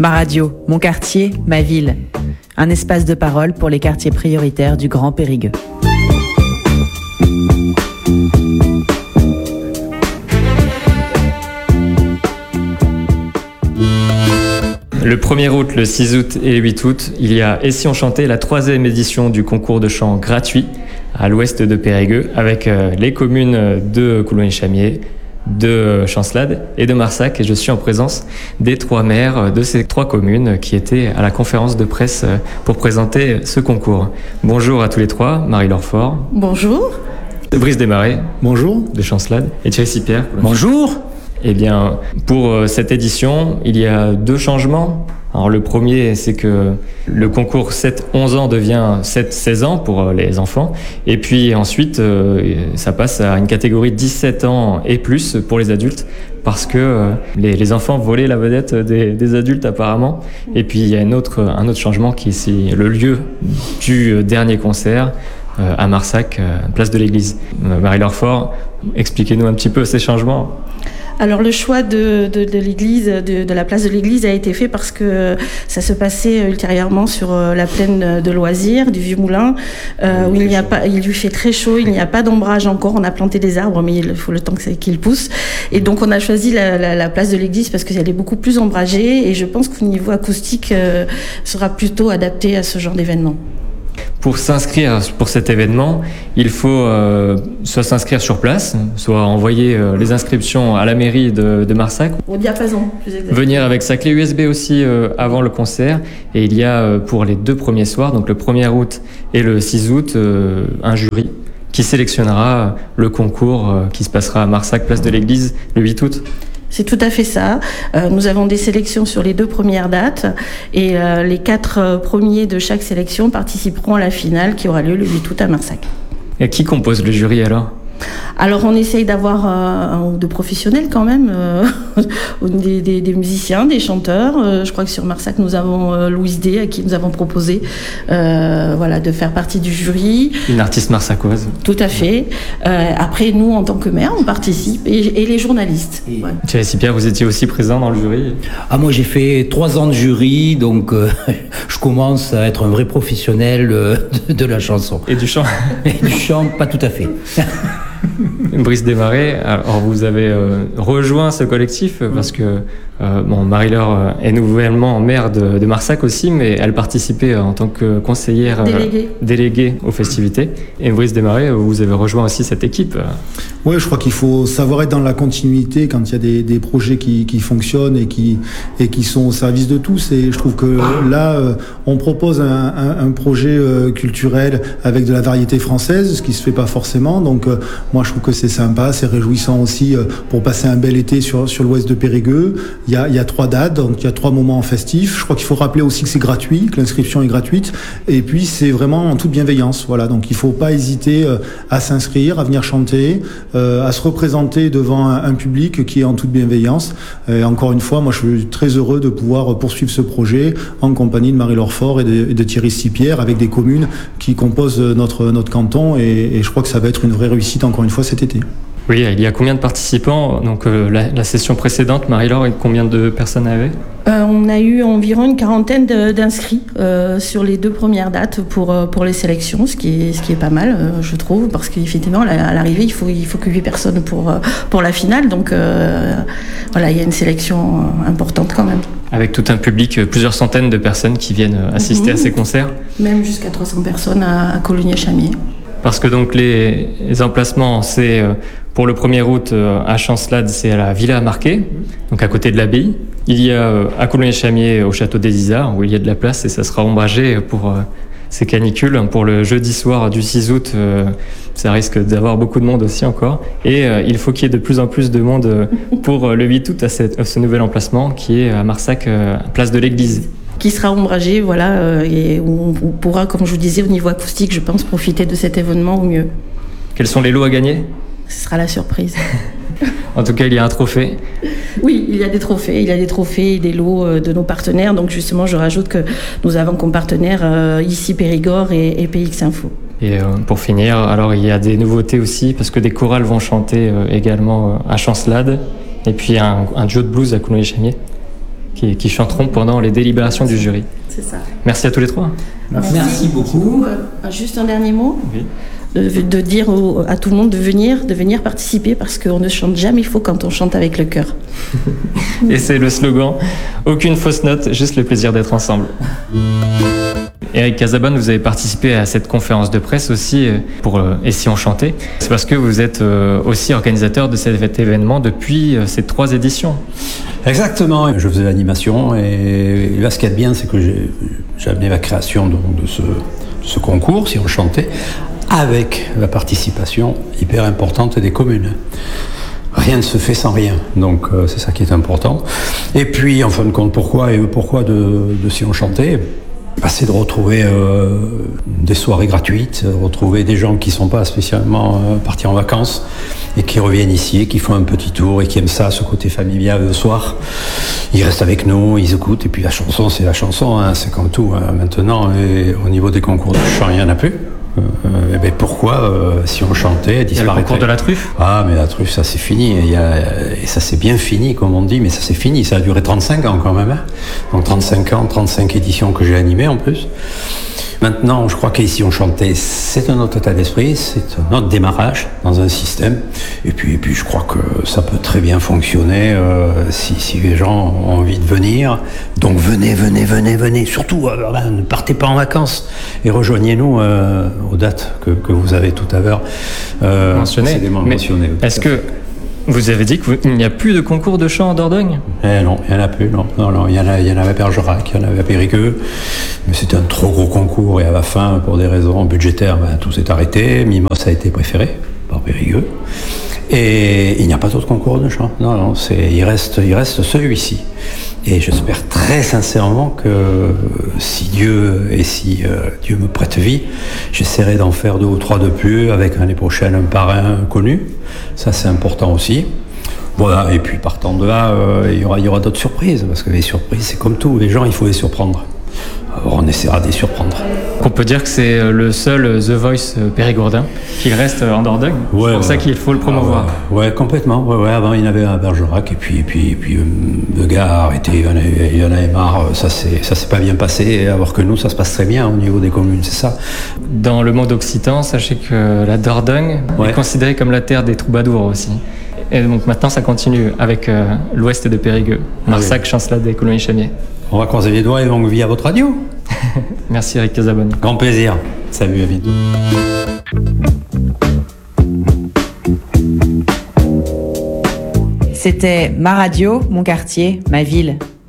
Ma radio, mon quartier, ma ville. Un espace de parole pour les quartiers prioritaires du Grand Périgueux. Le 1er août, le 6 août et le 8 août, il y a Et si on chantait, la 3e édition du concours de chant gratuit à l'ouest de Périgueux avec les communes de Coulommiers-Chamiers, de Chancelade et de Marsac. Et je suis en présence des 3 maires de ces 3 communes qui étaient à la conférence de presse pour présenter ce concours. Bonjour à tous les 3, Marie-Laure Faure. Bonjour. Brice Desmarais. Bonjour. De Chancelade. Et Thierry Sipierre. Bonjour. Eh bien, pour cette édition, il y a 2 changements. Alors le premier, c'est que le concours 7-11 ans devient 7-16 ans pour les enfants. Et puis ensuite, ça passe à une catégorie 17 ans et plus pour les adultes, parce que les enfants volaient la vedette des adultes apparemment. Et puis il y a un autre changement qui est le lieu du dernier concert à Marsac, place de l'église. Marie-Laure Faure, expliquez-nous un petit peu ces changements. Alors le choix de l'église, de la place de l'église a été fait parce que ça se passait ultérieurement sur la plaine de loisirs du Vieux Moulin, où il lui fait très chaud, il n'y a pas d'ombrage encore, on a planté des arbres mais il faut le temps qu'ils poussent. Et donc on a choisi la place de l'église parce qu'elle est beaucoup plus ombragée et je pense qu'au niveau acoustique sera plutôt adapté à ce genre d'événement. Pour s'inscrire pour cet événement, il faut soit s'inscrire sur place, soit envoyer les inscriptions à la mairie de Marsac. Au diapason, plus exactement. Venir avec sa clé USB aussi avant le concert. Et il y a pour les 2 premiers soirs, donc le 1er août et le 6 août, un jury qui sélectionnera le concours qui se passera à Marsac, place de l'église, le 8 août. C'est tout à fait ça. Nous avons des sélections sur les 2 premières dates et les 4 premiers de chaque sélection participeront à la finale qui aura lieu le 8 août à Marsac. Et qui compose le jury alors ? Alors on essaye d'avoir un ou 2 professionnels quand même, des musiciens, des chanteurs. Je crois que sur Marsac nous avons Louise D à qui nous avons proposé de faire partie du jury. Une artiste marsacoise. Tout à fait. Après nous en tant que maire on participe et les journalistes. Ouais. Thierry Sipierre, vous étiez aussi présent dans le jury ? Moi j'ai fait 3 ans de jury, donc je commence à être un vrai professionnel de la chanson. Et du chant ? Et du chant, pas tout à fait. Brice Desmarais, alors vous avez rejoint ce collectif parce que Marie-Laure est nouvellement maire de Marsac aussi, mais elle participait en tant que conseillère déléguée aux festivités. Et Brice Desmarais, vous avez rejoint aussi cette équipe. Oui, je crois qu'il faut savoir être dans la continuité quand il y a des projets qui fonctionnent et qui sont au service de tous. Et je trouve que là, on propose un projet culturel avec de la variété française, ce qui se fait pas forcément. Donc moi, je trouve que c'est sympa, c'est réjouissant aussi pour passer un bel été sur l'ouest de Périgueux. Il y a 3 dates, donc il y a 3 moments festifs. Je crois qu'il faut rappeler aussi que c'est gratuit, que l'inscription est gratuite. Et puis c'est vraiment en toute bienveillance. Voilà, donc il faut pas hésiter à s'inscrire, à venir chanter, à se représenter devant un public qui est en toute bienveillance. Et encore une fois, moi je suis très heureux de pouvoir poursuivre ce projet en compagnie de Marie-Laure Faure et de Thierry Sipierre avec des communes qui composent notre canton. Et je crois que ça va être une vraie réussite encore une fois cet été. Oui, il y a combien de participants ? Donc la session précédente, Marie-Laure, combien de personnes avait ? On a eu environ une 40aine d'inscrits sur les 2 premières dates pour les sélections, ce qui est pas mal, je trouve, parce qu'effectivement à l'arrivée il faut que 8 personnes pour la finale, donc il y a une sélection importante quand même. Avec tout un public, plusieurs centaines de personnes qui viennent assister à ces concerts. Même jusqu'à 300 personnes à Coulommiers-Chamiers. Parce que donc les emplacements, c'est pour le 1er août à Chancelade, c'est à la Villa Marquet, donc à côté de l'abbaye. Il y a à Coulommiers-Chamiers au château des Isards où il y a de la place et ça sera ombragé pour ces canicules. Pour le jeudi soir du 6 août, ça risque d'avoir beaucoup de monde aussi encore. Et il faut qu'il y ait de plus en plus de monde pour le 8 août à ce nouvel emplacement qui est à Marsac, place de l'église. Qui sera ombragé, et où on pourra, comme je vous disais, au niveau acoustique, je pense, profiter de cet événement au mieux. Quels sont les lots à gagner ? Ce sera la surprise. En tout cas, il y a un trophée. Oui, il y a des trophées et des lots de nos partenaires. Donc justement, je rajoute que nous avons comme partenaires ici Périgord et PX Info. Et pour finir, alors il y a des nouveautés aussi, parce que des chorales vont chanter également à Chancelade, et puis un duo de blues à Coulommiers-Chamiers. qui chanteront pendant les délibérations du jury. C'est ça. Merci à tous les trois. Merci beaucoup. Juste un dernier mot. Oui. De dire à tout le monde de venir participer parce qu'on ne chante jamais faux quand on chante avec le cœur. Et c'est le slogan, aucune fausse note, juste le plaisir d'être ensemble. Eric Casabonne, vous avez participé à cette conférence de presse aussi pour Et si on chantait. C'est parce que vous êtes aussi organisateur de cet événement depuis ces 3 éditions. Exactement, je faisais l'animation et là ce qu'il y a de bien c'est que j'ai amené la création de ce concours, si on chantait, avec la participation hyper importante des communes. Rien ne se fait sans rien, donc c'est ça qui est important. Et puis en fin de compte, pourquoi de Si on chantait ? C'est de retrouver des soirées gratuites, retrouver des gens qui ne sont pas spécialement partis en vacances et qui reviennent ici, qui font un petit tour et qui aiment ça, ce côté familial le soir. Ils restent avec nous, ils écoutent, et puis la chanson, c'est la chanson, hein, c'est comme tout. Hein, maintenant, et au niveau des concours de chant, il n'y en a plus. Pourquoi Si on chantait, disparaîtrait. Il y a le concours de la truffe. Ah, mais la truffe, ça c'est fini. Et ça c'est bien fini, comme on dit, mais ça c'est fini. Ça a duré 35 ans quand même. Hein. Donc 35 ans, 35 éditions que j'ai animées en plus. Maintenant, je crois qu'ici on chantait, c'est un autre état d'esprit, c'est un autre démarrage dans un système. Et puis je crois que ça peut très bien fonctionner si les gens ont envie de venir. Donc venez. Surtout, ne partez pas en vacances et rejoignez-nous aux dates que vous avez tout à l'heure mentionnées. Est-ce que vous avez dit qu'il n'y a plus de concours de chant en Dordogne ? Non, il n'y en a plus. Non, il y en avait à Bergerac, il y en avait à Périgueux, mais c'était un trop gros concours et à la fin, pour des raisons budgétaires, tout s'est arrêté. Mimos a été préféré par Périgueux et il n'y a pas d'autre concours de chant. Non, il reste celui-ci. Et j'espère très sincèrement que si Dieu me prête vie, j'essaierai d'en faire 2 ou 3 de plus avec l'année prochaine un parrain connu. Ça c'est important aussi. Voilà, et puis partant de là, il y aura d'autres surprises, parce que les surprises c'est comme tout, les gens il faut les surprendre. Alors on essaiera de les surprendre. On peut dire que c'est le seul The Voice périgourdin qui reste en Dordogne. Ouais, c'est pour ça qu'il faut le promouvoir. Ouais, complètement. Ouais, avant il y en avait à Bergerac et puis le gars a arrêté, il en avait marre. Ça s'est pas bien passé, alors que nous ça se passe très bien au niveau des communes, c'est ça. Dans le monde occitan, sachez que la Dordogne est considérée comme la terre des troubadours aussi. Et donc maintenant ça continue avec l'ouest de Périgueux, Marsac, Chancelade et Coulommiers-Chamiers. On va croiser les doigts et longue vie à votre radio. Merci Eric Casabonne. Grand plaisir. Salut, à bientôt. C'était Ma radio, mon quartier, ma ville.